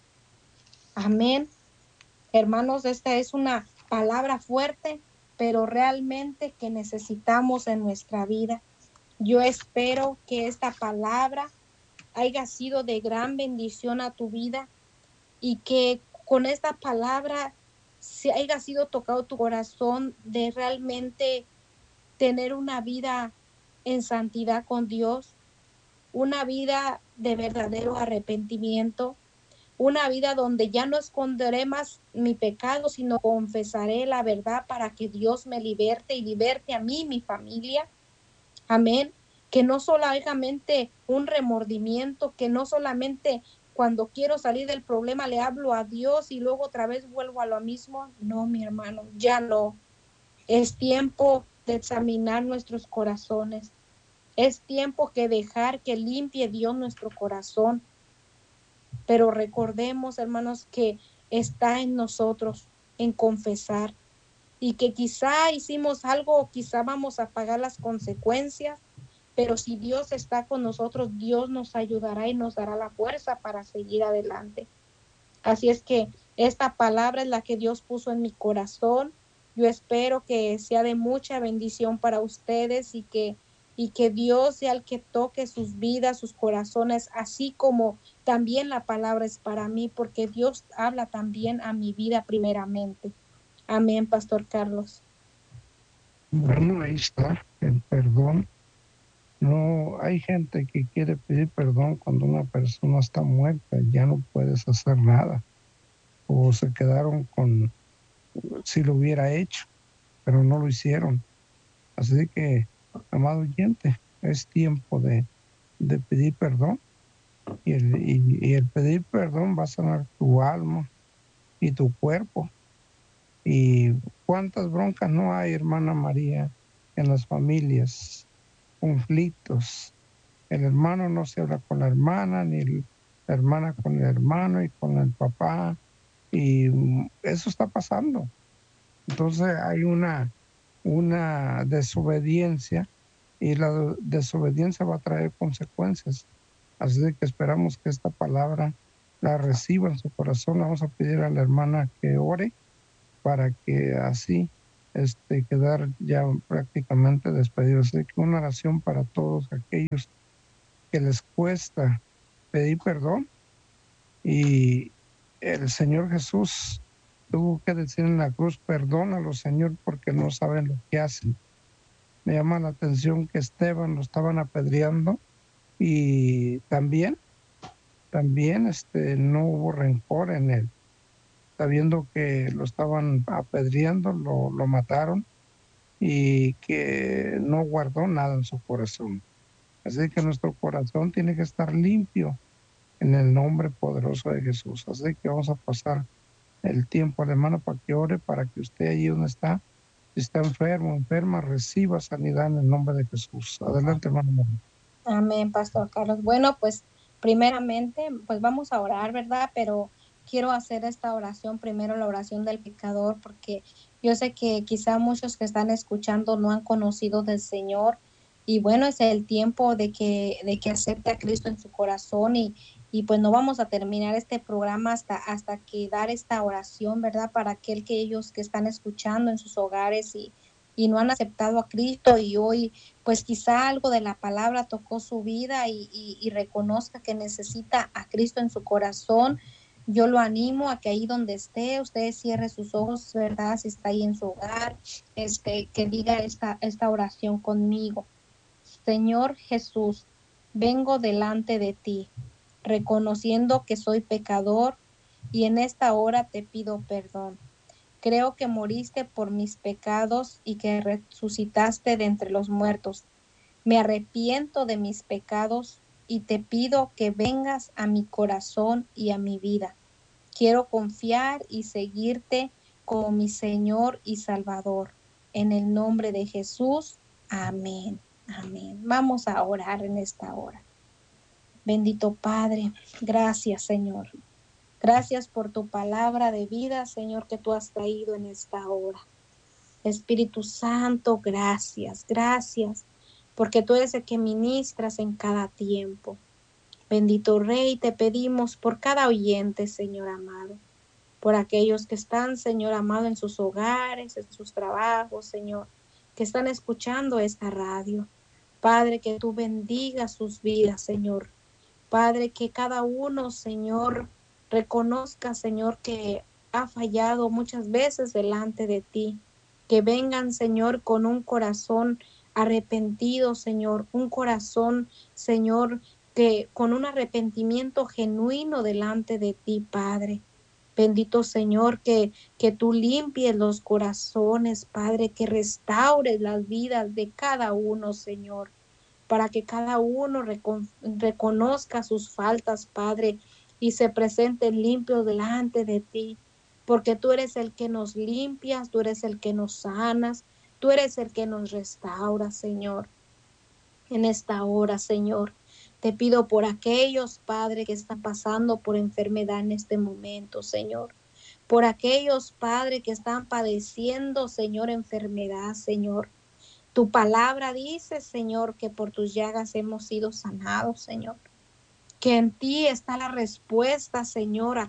Amén. Hermanos, esta es una palabra fuerte, pero realmente que necesitamos en nuestra vida. Yo espero que esta palabra haya sido de gran bendición a tu vida y que con esta palabra se haya sido tocado tu corazón de realmente tener una vida en santidad con Dios, una vida de verdadero arrepentimiento, una vida donde ya no esconderé más mi pecado, sino confesaré la verdad para que Dios me liberte y liberte a mí y mi familia. Amén. Que no solamente un remordimiento, que no solamente cuando quiero salir del problema le hablo a Dios y luego otra vez vuelvo a lo mismo. No, mi hermano, ya no. Es tiempo de examinar nuestros corazones. Es tiempo que dejar que limpie Dios nuestro corazón. Pero recordemos, hermanos, que está en nosotros, en confesar. Y que quizá hicimos algo, quizá vamos a pagar las consecuencias, pero si Dios está con nosotros, Dios nos ayudará y nos dará la fuerza para seguir adelante. Así es que esta palabra es la que Dios puso en mi corazón. Yo espero que sea de mucha bendición para ustedes y que Dios sea el que toque sus vidas, sus corazones, así como también la palabra es para mí, porque Dios habla también a mi vida primeramente. Amén, Pastor Carlos. Bueno, ahí está el perdón. No hay gente que quiere pedir perdón cuando una persona está muerta, ya no puedes hacer nada. O se quedaron con si lo hubiera hecho, pero no lo hicieron. Así que, amado oyente, es tiempo de pedir perdón. Y el pedir perdón va a sanar tu alma y tu cuerpo. Y cuántas broncas no hay, hermana María, en las familias, conflictos. El hermano no se habla con la hermana, ni la hermana con el hermano y con el papá. Y eso está pasando. Entonces hay una desobediencia y la desobediencia va a traer consecuencias. Así de que esperamos que esta palabra la reciba en su corazón. Vamos a pedir a la hermana que ore para que así quedar ya prácticamente despedidos. Así que una oración para todos aquellos que les cuesta pedir perdón, y el Señor Jesús tuvo que decir en la cruz: perdónalo, Señor, porque no saben lo que hacen. Me llama la atención que Esteban lo estaban apedreando y también no hubo rencor en él, sabiendo que lo estaban apedreando, lo mataron, y que no guardó nada en su corazón. Así que nuestro corazón tiene que estar limpio en el nombre poderoso de Jesús. Así que vamos a pasar el tiempo, hermano, para que ore, para que usted allí donde está, si está enfermo, enferma, reciba sanidad en el nombre de Jesús. Adelante, hermano. Amén, Pastor Carlos. Bueno, pues primeramente, pues vamos a orar, ¿verdad? Pero quiero hacer esta oración, primero la oración del pecador, porque yo sé que quizá muchos que están escuchando no han conocido del Señor. Y bueno, es el tiempo de que acepte a Cristo en su corazón y pues no vamos a terminar este programa hasta que dar esta oración, ¿verdad? Para aquel que ellos que están escuchando en sus hogares y no han aceptado a Cristo y hoy pues quizá algo de la palabra tocó su vida y reconozca que necesita a Cristo en su corazón. Yo lo animo a que ahí donde esté, usted cierre sus ojos, ¿verdad? Si está ahí en su hogar, que diga esta oración conmigo. Señor Jesús, vengo delante de ti, reconociendo que soy pecador y en esta hora te pido perdón. Creo que moriste por mis pecados y que resucitaste de entre los muertos. Me arrepiento de mis pecados y te pido que vengas a mi corazón y a mi vida. Quiero confiar y seguirte como mi Señor y Salvador. En el nombre de Jesús. Amén. Amén. Vamos a orar en esta hora. Bendito Padre, gracias, Señor. Gracias por tu palabra de vida, Señor, que tú has traído en esta hora. Espíritu Santo, gracias, gracias, porque tú eres el que ministras en cada tiempo. Bendito Rey, te pedimos por cada oyente, Señor amado, por aquellos que están, Señor amado, en sus hogares, en sus trabajos, Señor, que están escuchando esta radio. Padre, que tú bendigas sus vidas, Señor. Padre, que cada uno, Señor, reconozca, Señor, que ha fallado muchas veces delante de ti. Que vengan, Señor, con un corazón arrepentido, Señor, un corazón, Señor, que con un arrepentimiento genuino delante de ti, Padre. Bendito Señor, que tú limpies los corazones, Padre, que restaures las vidas de cada uno, Señor, para que cada uno reconozca sus faltas, Padre, y se presente limpio delante de ti, porque tú eres el que nos limpias, tú eres el que nos sanas, tú eres el que nos restaura, Señor. En esta hora, Señor, te pido por aquellos, Padre, que están pasando por enfermedad en este momento, Señor. Por aquellos, Padre, que están padeciendo, Señor, enfermedad, Señor. Tu palabra dice, Señor, que por tus llagas hemos sido sanados, Señor. Que en ti está la respuesta, Señor,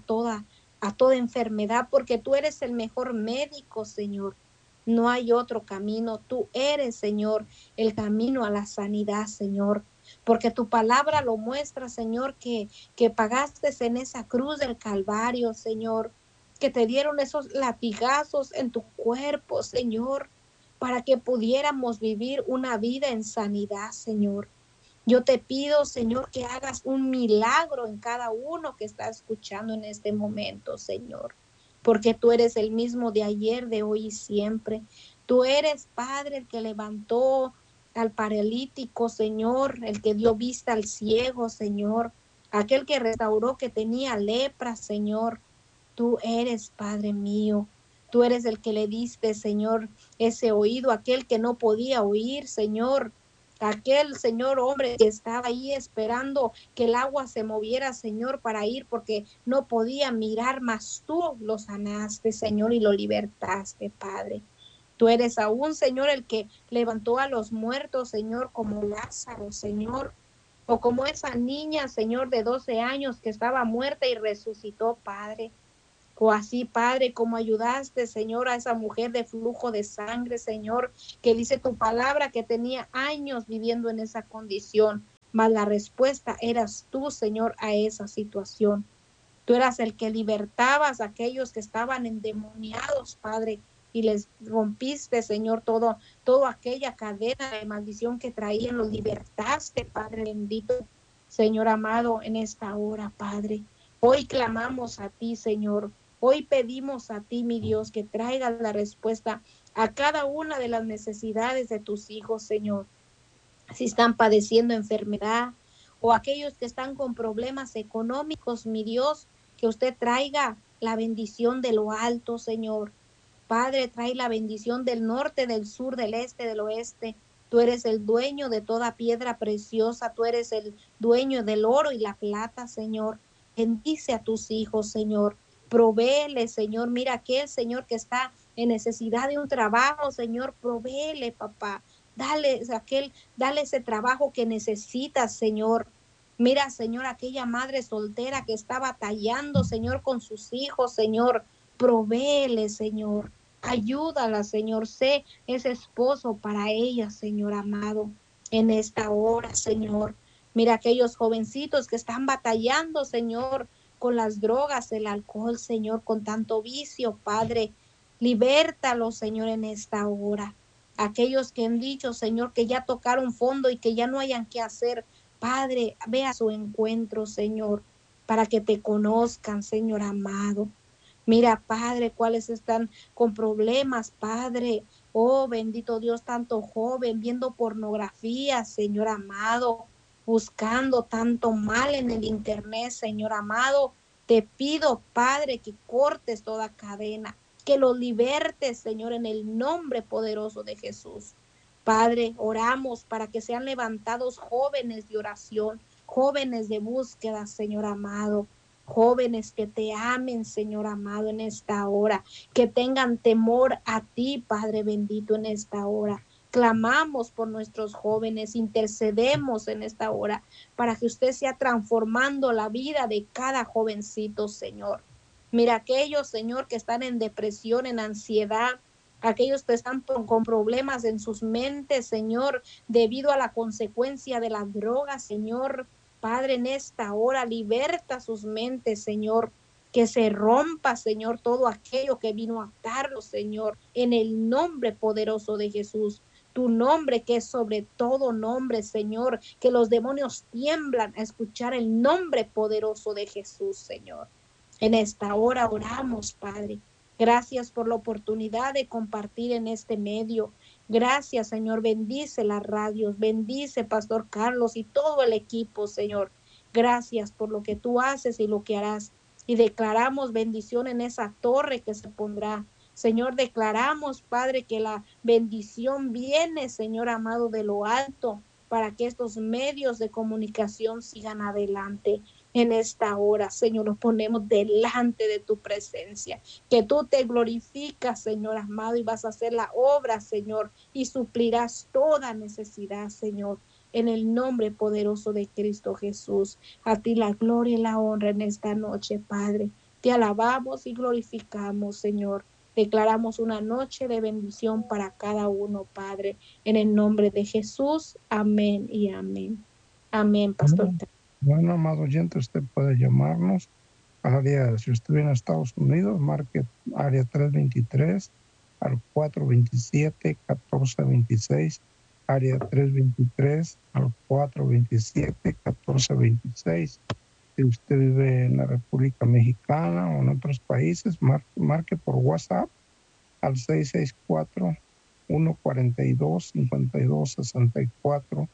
a toda enfermedad, porque tú eres el mejor médico, Señor. No hay otro camino. Tú eres, Señor, el camino a la sanidad, Señor. Porque tu palabra lo muestra, Señor, que pagaste en esa cruz del Calvario, Señor. Que te dieron esos latigazos en tu cuerpo, Señor, para que pudiéramos vivir una vida en sanidad, Señor. Yo te pido, Señor, que hagas un milagro en cada uno que está escuchando en este momento, Señor, porque tú eres el mismo de ayer, de hoy y siempre. Tú eres, Padre, el que levantó al paralítico, Señor, el que dio vista al ciego, Señor, aquel que restauró que tenía lepra, Señor. Tú eres, Padre mío. Tú eres el que le diste, Señor, ese oído, aquel que no podía oír, Señor. Aquel, Señor, hombre que estaba ahí esperando que el agua se moviera, Señor, para ir porque no podía mirar, mas tú lo sanaste, Señor, y lo libertaste, Padre. Tú eres aún, Señor, el que levantó a los muertos, Señor, como Lázaro, Señor, o como esa niña, Señor, de 12 años que estaba muerta y resucitó, Padre. O así, Padre, como ayudaste, Señor, a esa mujer de flujo de sangre, Señor, que dice tu palabra que tenía años viviendo en esa condición, mas la respuesta eras tú, Señor, a esa situación. Tú eras el que libertabas a aquellos que estaban endemoniados, Padre, y les rompiste, Señor, toda aquella cadena de maldición que traían, los libertaste, Padre bendito, Señor amado, en esta hora, Padre. Hoy clamamos a ti, Señor. Hoy pedimos a ti, mi Dios, que traigas la respuesta a cada una de las necesidades de tus hijos, Señor. Si están padeciendo enfermedad o aquellos que están con problemas económicos, mi Dios, que usted traiga la bendición de lo alto, Señor. Padre, trae la bendición del norte, del sur, del este, del oeste. Tú eres el dueño de toda piedra preciosa, tú eres el dueño del oro y la plata, Señor. Bendice a tus hijos, Señor. Provéele, Señor. Mira aquel Señor que está en necesidad de un trabajo, Señor. Provéele, papá. Dale ese trabajo que necesitas, Señor. Mira, Señor, aquella madre soltera que está batallando, Señor, con sus hijos, Señor. Provéele, Señor. Ayúdala, Señor. Sé ese esposo para ella, Señor amado, en esta hora, Señor. Mira aquellos jovencitos que están batallando, Señor, con las drogas, el alcohol, Señor, con tanto vicio, Padre. Libértalos, Señor, en esta hora. Aquellos que han dicho, Señor, que ya tocaron fondo y que ya no hayan qué hacer, Padre, ve a su encuentro, Señor, para que te conozcan, Señor amado. Mira, Padre, cuáles están con problemas, Padre. Oh, bendito Dios, tanto joven viendo pornografía, Señor amado, buscando tanto mal en el internet, Señor amado. Te pido, Padre, que cortes toda cadena, que los libertes, Señor, en el nombre poderoso de Jesús. Padre, oramos para que sean levantados jóvenes de oración, jóvenes de búsqueda, Señor amado. Jóvenes que te amen, Señor amado, en esta hora, que tengan temor a ti, Padre bendito, en esta hora. Clamamos por nuestros jóvenes, intercedemos en esta hora para que usted sea transformando la vida de cada jovencito, Señor. Mira aquellos, Señor, que están en depresión, en ansiedad, aquellos que están con problemas en sus mentes, Señor, debido a la consecuencia de las drogas, Señor. Padre, en esta hora, liberta sus mentes, Señor. Que se rompa, Señor, todo aquello que vino a atarlos, Señor, en el nombre poderoso de Jesús. Tu nombre que es sobre todo nombre, Señor, que los demonios tiemblan a escuchar el nombre poderoso de Jesús, Señor. En esta hora oramos, Padre. Gracias por la oportunidad de compartir en este medio. Gracias, Señor. Bendice las radios, bendice Pastor Carlos y todo el equipo, Señor. Gracias por lo que tú haces y lo que harás. Y declaramos bendición en esa torre que se pondrá. Señor, declaramos, Padre, que la bendición viene, Señor amado, de lo alto, para que estos medios de comunicación sigan adelante. En esta hora, Señor, nos ponemos delante de tu presencia, que tú te glorificas, Señor amado, y vas a hacer la obra, Señor, y suplirás toda necesidad, Señor, en el nombre poderoso de Cristo Jesús. A ti la gloria y la honra en esta noche, Padre. Te alabamos y glorificamos, Señor. Declaramos una noche de bendición para cada uno, Padre, en el nombre de Jesús. Amén y amén. Amén, Pastor. Bueno, amado oyente, usted puede llamarnos al área, si usted viene a Estados Unidos, marque área 323 al 427-1426, área 323 al 427-1426. Si usted vive en la República Mexicana o en otros países, marque por WhatsApp al 664-142-5264,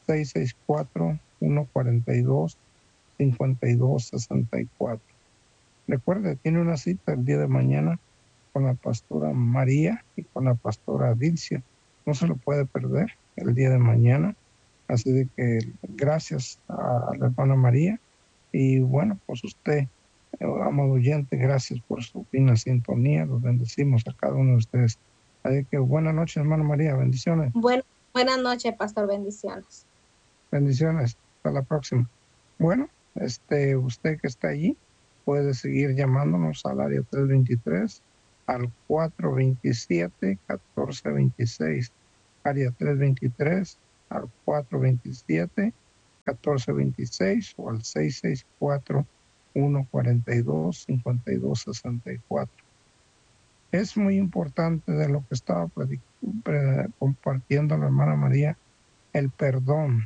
664-142-5264. Recuerde, tiene una cita el día de mañana con la pastora María y con la pastora Dilcia. No se lo puede perder el día de mañana. Así de que gracias a la hermana María. Y bueno, pues usted, amado oyente, gracias por su fina sintonía. Los bendecimos a cada uno de ustedes Así que buenas noches, hermana María, bendiciones, Bueno, buenas noches, pastor, bendiciones. bendiciones, hasta la próxima. Bueno, usted que está allí puede seguir llamándonos al área 323 al 427-1426, área 323 al 427-1426 o al 664-142-5264. Es muy importante de lo que estaba compartiendo la hermana María, el perdón.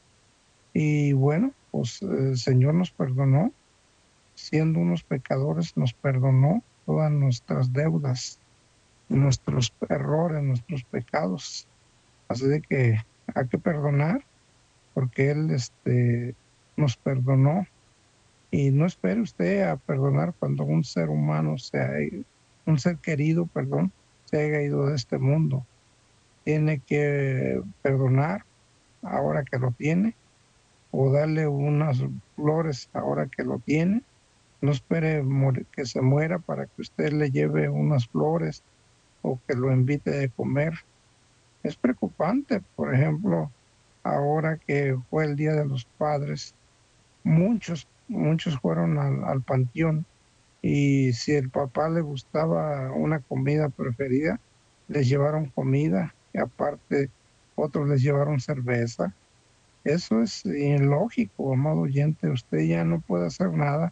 Y bueno, pues el Señor nos perdonó, siendo unos pecadores, nos perdonó todas nuestras deudas, nuestros errores, nuestros pecados. Así de que hay que perdonar porque Él nos perdonó. Y no espere usted a perdonar cuando un ser humano, un ser querido, perdón, se haya ido de este mundo. Tiene que perdonar ahora que lo tiene o darle unas flores ahora que lo tiene. No espere que se muera para que usted le lleve unas flores o que lo invite de comer. Es preocupante, por ejemplo, ahora que fue el Día de los Padres, muchos fueron al panteón y si el papá le gustaba una comida preferida, les llevaron comida y aparte otros les llevaron cerveza. Eso es ilógico, amado oyente. Usted ya no puede hacer nada,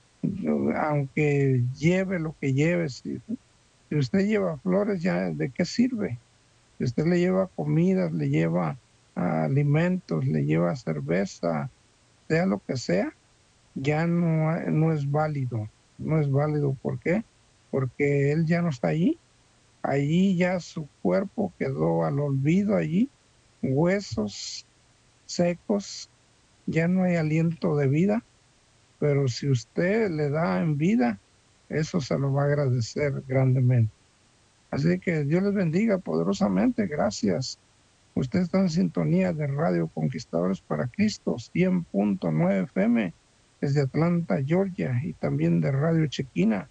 aunque lleve lo que lleve. Si usted lleva flores, ya ¿de qué sirve? Si usted le lleva comidas, le lleva alimentos, le lleva cerveza, sea lo que sea, ya no es válido. No es válido. ¿Por qué? Porque él ya no está allí. Allí ya su cuerpo quedó al olvido allí, huesos secos, ya no hay aliento de vida, pero si usted le da en vida, eso se lo va a agradecer grandemente. Así que Dios les bendiga poderosamente. Gracias. Usted está en sintonía de Radio Conquistadores para Cristo, 100.9 FM desde Atlanta, Georgia, y también de Radio Chequina,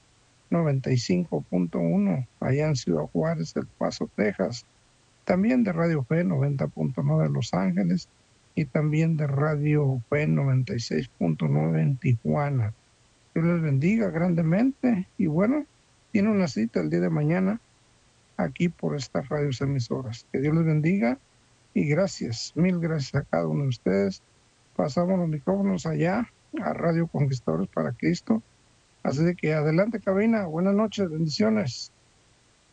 95.1 allá en Ciudad Juárez, El Paso, Texas. También de Radio Fe 90.9 Los Ángeles y también de Radio Fe 96.9 en Tijuana. Dios les bendiga grandemente y bueno, tiene una cita el día de mañana aquí por estas radios emisoras. Que Dios les bendiga y gracias, mil gracias a cada uno de ustedes. Pasamos los micrófonos allá a Radio Conquistadores para Cristo. Así de que adelante, cabina. Buenas noches, bendiciones.